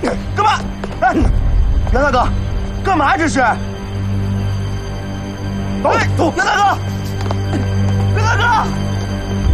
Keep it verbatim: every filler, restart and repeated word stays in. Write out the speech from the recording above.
干嘛？哎，袁大哥，干嘛这是？走走，袁大哥。